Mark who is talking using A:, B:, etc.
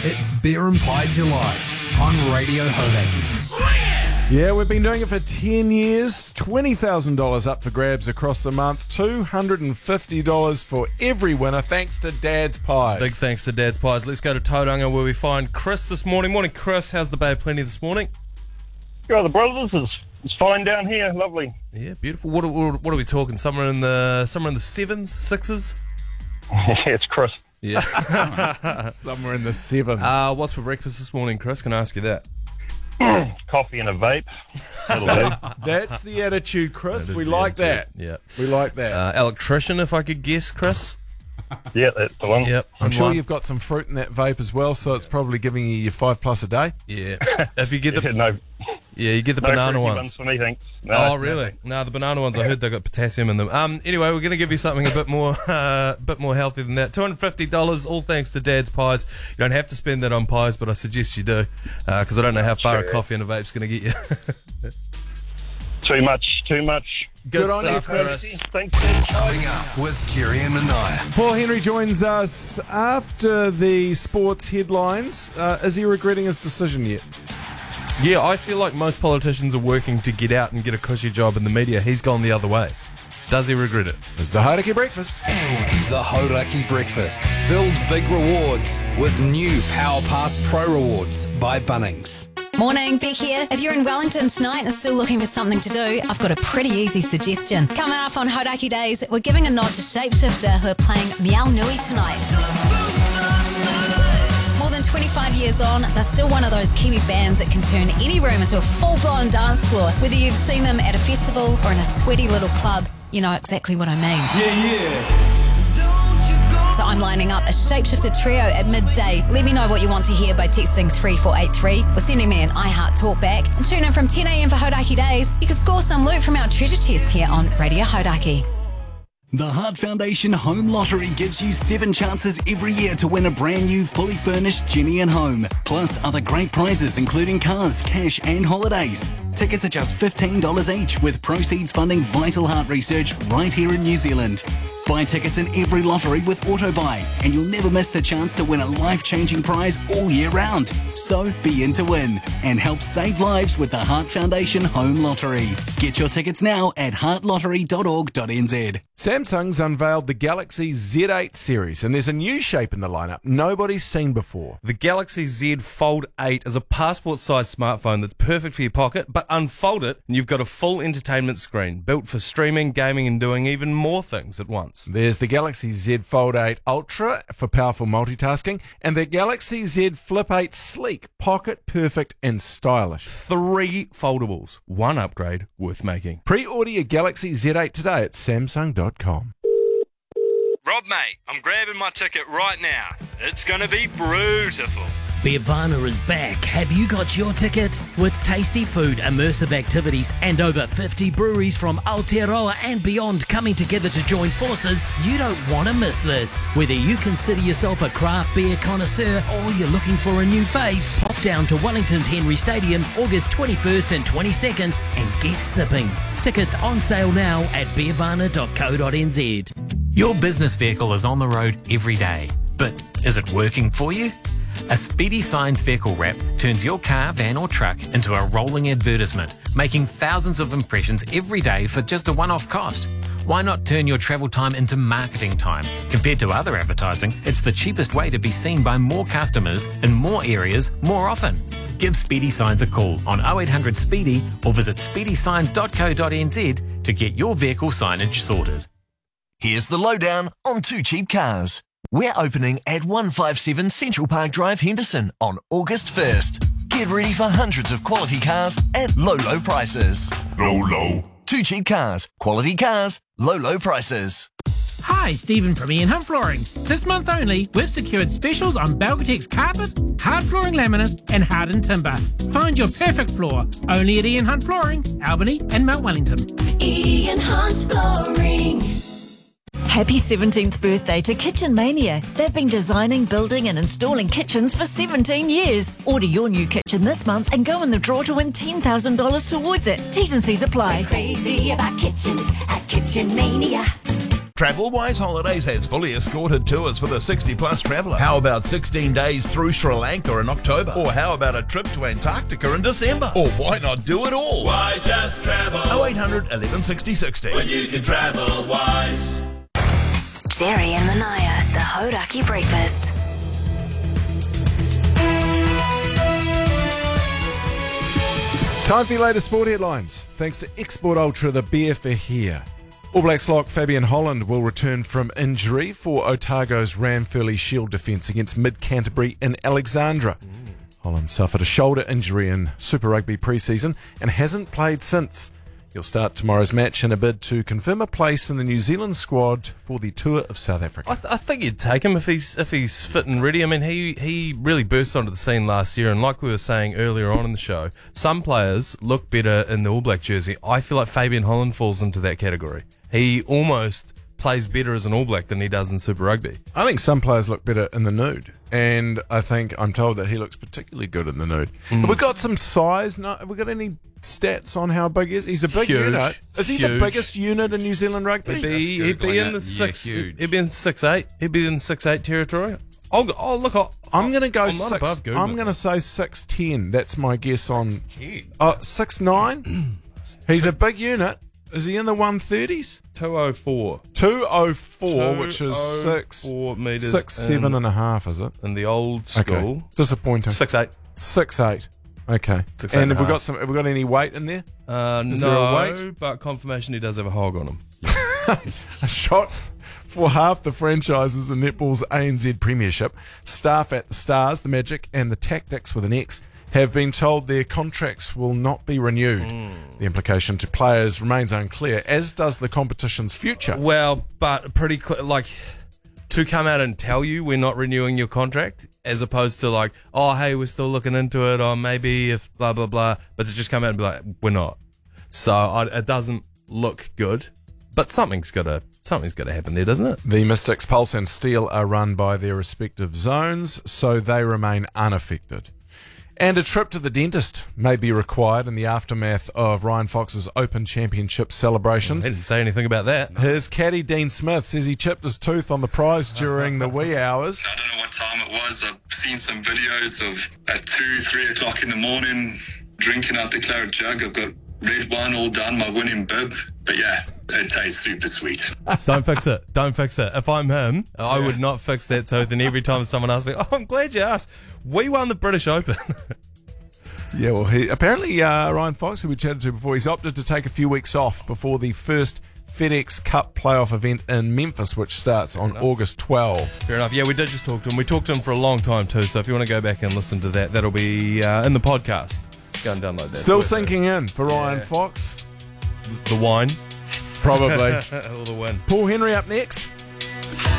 A: It's Beer and Pie July on Radio Hodaki.
B: Yeah, we've been doing it for 10 years. $20,000 up for grabs across the month. $250 for every winner, thanks to Dad's Pies.
C: Big thanks to Dad's Pies. Let's go to Tauranga where we find Chris this morning. Morning, Chris. How's the Bay of Plenty this morning?
D: Yeah, the brothers is fine down here. Lovely.
C: Yeah, beautiful. What are we talking? Somewhere in the sevens, sixes?
D: It's Chris.
C: Yeah.
B: Somewhere in the sevens.
C: What's for breakfast this morning, Chris? Can I ask you that?
D: Coffee and a vape.
B: That's the attitude, Chris.
C: That is
B: We
C: the
B: like
C: attitude.
B: that.
C: Yeah.
B: We like that.
C: Electrician, if I could guess, Chris.
D: Yeah, that's the one.
C: Yep.
B: I'm sure you've got some fruit in that vape as well, so it's probably giving you your 5+ a day.
C: Yeah. If you get the
D: No
C: you get the banana
D: fruity
C: ones.
D: for me, thanks. No,
C: Oh, really? No, the banana ones. I heard they got potassium in them. Anyway, we're going to give you something a bit more healthy than that. $250, all thanks to Dad's Pies. You don't have to spend that on pies, but I suggest you do, because I don't know how far a coffee and a vape's going to get you.
D: Too much.
B: Good on you,
C: stuff,
B: Chris.
D: Thanks, Steve.
A: Coming up with Jerry and Manaya.
B: Paul Henry joins us after the sports headlines. Is he regretting his decision yet?
C: Yeah, I feel like most politicians are working to get out and get a cushy job in the media. He's gone the other way. Does he regret it?
B: It's the Hodaki Breakfast.
A: The Hodaki Breakfast. Build big rewards with new Power Pass Pro Rewards by Bunnings.
E: Morning, Beck here. If you're in Wellington tonight and still looking for something to do, I've got a pretty easy suggestion. Coming up on Hodaki Days, we're giving a nod to Shapeshifter, who are playing Meow Nui tonight. More than 25 years on, they're still one of those Kiwi bands that can turn any room into a full-blown dance floor. Whether you've seen them at a festival or in a sweaty little club, you know exactly what I mean.
A: Yeah.
E: So I'm lining up a Shapeshifter trio at midday. Let me know what you want to hear by texting 3483 or sending me an iHeart talkback. And tune in from 10 a.m. for Hodaki Days. You can score some loot from our treasure chest here on Radio Hodaki.
F: The Heart Foundation Home Lottery gives you 7 chances every year to win a brand new, fully furnished Jenny and home. Plus other great prizes including cars, cash and holidays. Tickets are just $15 each, with proceeds funding vital heart research right here in New Zealand. Buy tickets in every lottery with AutoBuy, and you'll never miss the chance to win a life-changing prize all year round. So be in to win and help save lives with the Heart Foundation Home Lottery. Get your tickets now at heartlottery.org.nz.
B: Samsung's unveiled the Galaxy Z8 series, and there's a new shape in the lineup nobody's seen before.
C: The Galaxy Z Fold 8 is a passport-sized smartphone that's perfect for your pocket, but unfold it and you've got a full entertainment screen built for streaming, gaming and doing even more things at once.
B: There's the Galaxy Z Fold 8 Ultra for powerful multitasking, and the Galaxy Z Flip 8 Sleek, pocket perfect and stylish.
C: 3 foldables, 1 upgrade worth making.
B: Pre-order your Galaxy Z8 today at Samsung.com.
G: Rob, mate, I'm grabbing my ticket right now. It's going to be beautiful.
H: Beervana is back. Have you got your ticket? With tasty food, immersive activities, and over 50 breweries from Aotearoa and beyond coming together to join forces, you don't want to miss this. Whether you consider yourself a craft beer connoisseur or you're looking for a new fave, pop down to Wellington's Henry Stadium August 21st and 22nd and get sipping. Tickets on sale now at beervana.co.nz.
I: Your business vehicle is on the road every day, but is it working for you? A Speedy Signs vehicle wrap turns your car, van or truck into a rolling advertisement, making thousands of impressions every day for just a one-off cost. Why not turn your travel time into marketing time? Compared to other advertising, it's the cheapest way to be seen by more customers in more areas more often. Give Speedy Signs a call on 0800 SPEEDY or visit speedysigns.co.nz to get your vehicle signage sorted.
J: Here's the lowdown on Too Cheap Cars. We're opening at 157 Central Park Drive, Henderson on August 1st. Get ready for hundreds of quality cars at low prices. Low. Too Cheap Cars. Quality cars, low prices.
K: Hi, Stephen from Ian Hunt Flooring. This month only, we've secured specials on Belgatex carpet, hard flooring laminate and hardened timber. Find your perfect floor only at Ian Hunt Flooring, Albany and Mount Wellington.
L: Ian Hunt Flooring.
M: Happy 17th birthday to Kitchen Mania. They've been designing, building and installing kitchens for 17 years. Order your new kitchen this month and go in the draw to win $10,000 towards it. T's and C's apply.
L: We're crazy about kitchens at Kitchen Mania.
N: TravelWise Holidays has fully escorted tours for the 60-plus traveller. How about 16 days through Sri Lanka in October? Or how about a trip to Antarctica in December? Or why not do it all?
O: Why just travel?
N: 0800 11 60 60.
O: When you can travel wise.
E: Jerry and Manaya, the Hodaki Breakfast.
B: Time for your latest sport headlines. Thanks to Export Ultra, the beer for here. All Blacks lock Fabian Holland will return from injury for Otago's Ranfurly Shield defence against Mid-Canterbury in Alexandra. Holland suffered a shoulder injury in Super Rugby pre-season and hasn't played since. He'll start tomorrow's match in a bid to confirm a place in the New Zealand squad for the Tour of South Africa.
C: I think you'd take him if he's fit and ready. I mean, he really burst onto the scene last year, and like we were saying earlier on in the show, some players look better in the All Black jersey. I feel like Fabian Holland falls into that category. He almost plays better as an All Black than he does in Super Rugby.
B: I think some players look better in the nude, and I'm told that he looks particularly good in the nude. Have we got some size? No, have we got any stats on how big he is? He's a big unit. Is he the biggest unit in New Zealand rugby?
C: He'd be in the 6'8". He'd be in 6'8" territory. I'm going to go 6.
B: I'm going to say 6'10". That's my guess on 6'9". He's a big unit. Is he in the 130s?
C: 204.
B: 204, which is
C: 4 metres.
B: 6'7.5", is it?
C: In the old school.
B: Okay. Disappointing.
C: 6'8".
B: 6'8". Okay.
C: 6'8
B: and have we got any weight in there? Is there a weight?
C: But confirmation he does have a hog on him.
B: A shot for half the franchises in netball's ANZ Premiership. Staff at the Stars, the Magic, and the Tactics with an X have been told their contracts will not be renewed. The implication to players remains unclear, as does the competition's future.
C: Well, but pretty clear, like, to come out and tell you we're not renewing your contract, as opposed to like, oh, hey, we're still looking into it, or maybe if blah, blah, blah, but to just come out and be like, we're not. So it doesn't look good, but something's got to happen there, doesn't it?
B: The Mystics, Pulse and Steel are run by their respective zones, so they remain unaffected. And a trip to the dentist may be required in the aftermath of Ryan Fox's Open Championship celebrations.
C: I didn't say anything about that.
B: His caddy, Dean Smith, says he chipped his tooth on the prize during the wee hours.
P: I don't know what time it was. I've seen some videos of at 2, 3 o'clock in the morning drinking out the claret jug. I've got red wine all done, my winning bib. But yeah, it tastes super sweet.
C: Don't fix it. Don't fix it. If I'm him, I would not fix that tooth. And every time someone asks me, oh, I'm glad you asked. We won the British Open.
B: Yeah, well, apparently Ryan Fox, who we chatted to before, he's opted to take a few weeks off before the first FedEx Cup playoff event in Memphis, which starts on August 12.
C: Fair enough. Yeah, we did just talk to him. We talked to him for a long time too, so if you want to go back and listen to that, that'll be in the podcast. Go and download that.
B: Still sinking in for Ryan Fox.
C: The wine.
B: Probably.
C: Or the win.
B: Paul Henry up next.